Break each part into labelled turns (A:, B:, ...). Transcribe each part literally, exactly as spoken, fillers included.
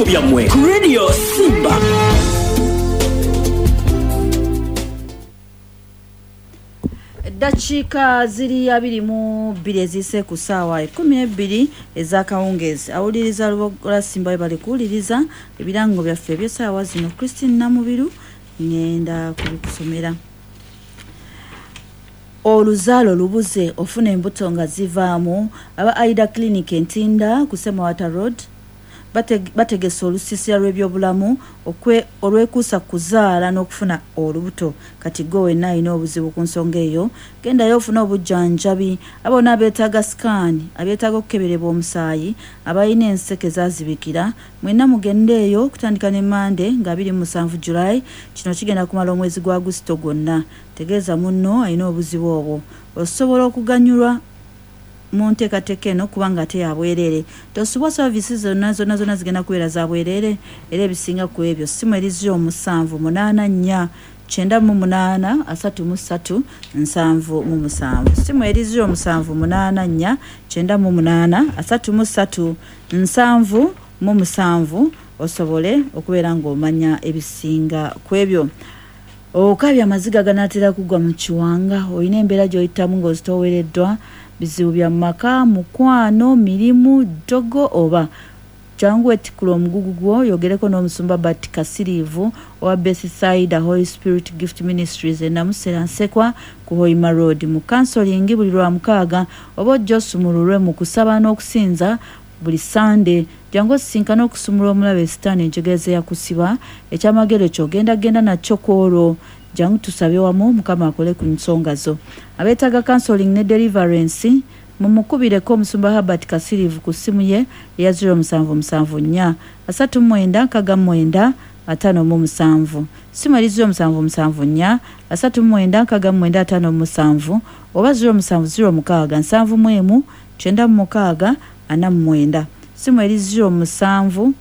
A: ebirango byammwe ku Radio Simba.
B: Dakiika ziri abiri mu bbiri ezise ku ssaawa ekkumi n'ebbiri ez'akawungeezi. Awuliriza Lubogola Simba bali kuwuliriza ebirango byaffe eby'essaawa zino. Christine Namubiru ngenda kubikusomera. Oluzaalo lubuze ofuna embuto nga zivaamu. Aba Aida Clinic Entinda ku Semawata Road bategesa olusisira lw'ebyobulamu olwekuusa kuzaala n'okufuna olubuto. Kati gwe wenna alina obuzibu ku nsonga eyo, gendayo ofuna obujjanjabi. Abona abeetaaga sikaani, abeetaaga okukeberebwa omusaayi, abalina enseke zaazibikira, mwenna mugende eyo kutandika ne Mande nga abiri mu musanvu Julayi. Kino kigenda kumala omwezi gwa Agusito gwonna. Tegeeza munno alina obuzibu obwo. Osobola okuganyulwa mu nteekateeka eno kubanga ate ya bwereere. Tosobwa services zonna zonna zonna zigenda kubeera za bwereere era ebisinga ku ebyo. Ssimu erizo omusanvu munaana nnya kyenda mu munaana asatu mu ssatu nsanvu mu musanvu. Ssimu erizo omusanvu munaana nnya kyenda mu munaana asatu mu ssatu nsanvu mu musanvu osobole okubeera ng'omanya ebisinga ku ebyo. Okabya amaziga ganaatera kugwa mu kiwanga, olina embeera gy'oyitamu ng'ozitoowereddwa, bizibu bya maka, mukwano, mirimu, ddogo oba jangu etikula omugugu gwo. Yogereko n'omusumba Bati Kasirivu owa Beside Holy Spirit Gift Ministries e Namusera Nsekwa ku Hoima Road mu counseling buli lwa mukaaga oba ojja osumululwe mu kusaba n'okusinza buli Sunday. Jangu osisinkana okusumulwa omulabe Sitaani enjegeze yakusiba ekyamagero ky'ogenda genda nakyo kwolwo. Jangu tusabe wamu Mukama akole ku nsonga zo. Abeetaaga counseling ne deliverance mumukubireko omusumba Herbert Kasirivu ku ssimu ye eya zero musanvu musanvu nnya asatu mwenda nkaga mwenda ataano mu musanvu. Ssimu eri zero musanvu musanvu nnya asatu mwenda nkaga mwenda ataano mu musanvu oba zero musanvu zero mukaaga nsanvu mu emu kyenda mu mukaaga ana mu mwenda. Ssimu eri zero musanvu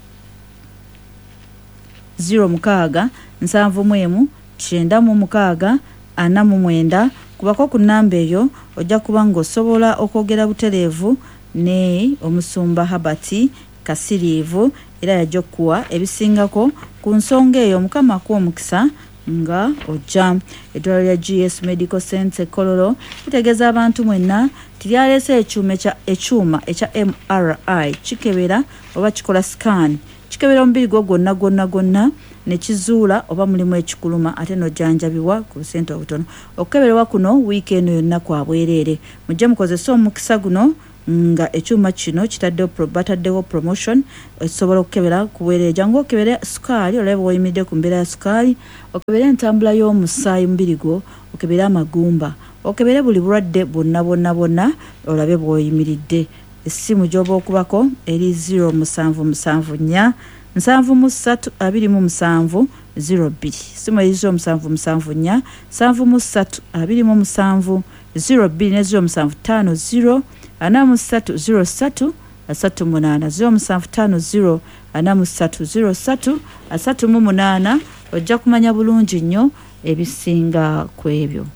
B: zero mukaaga nsanvu mu emu kyenda mu mukaaga ana mu mwenda. Kubako ku nnamba eyo ojja kuba ng'osobola okwogera butereevu ne omusumba Habati Kasirivu era yajja okuwa ebisingako ku nsonga eyo. Mukama akuwa omukisa nga ojja. Eddwaliro lya G S Medical Center Kololo litegeeza abantu mwenna tiryaleese ekyuma ekyuma ekya M R I kikebera oba kikola scan. Kikebera omubiri gwo gwonna gwonna gwonna ne kizuula oba mulimu ekikuluma ate n'ojjanjabibwa ku busente obutono. Okukeberebwa kuno wiiki eno yonna kwa bwereere. Mujje mukozese omukisa guno nga ekyuma kino kitaddewo bataddewo promotion esobola okukebera ku bwereere. Jangu okebere sukaali olabe bw'oyimiridde ku mbeera ya sukaali, okebere entambula y'omusaayi mubiri gwo, okebere amagumba, okebere buli bulwadde bwonna bwonna bwonna olabe bw'oyimiridde. Essimu gy'oba okubako eri zero musanvu musanvu nnya nsanvu mu ssatu abiri mu musanvu zero bbiri. Essimu eri zero musanvu musanvu nnya nsanvu mu ssatu abiri mu musanvu zero bbiri ne zero musanvu ttaano zero ana mu ssatu zero ssatu asatu munaana zero musanvu ttaano zero ana mu ssatu zero ssatu asatu mu munaana. Ojja kumanya bulungi nnyo ebisinga ku ebyo.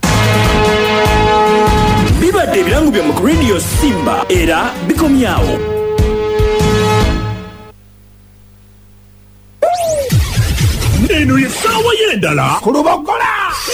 A: Bibadde ebirango bya mu Radio Simba era bikomyawo. Eno ye ssaawa y'endala ku Lubogola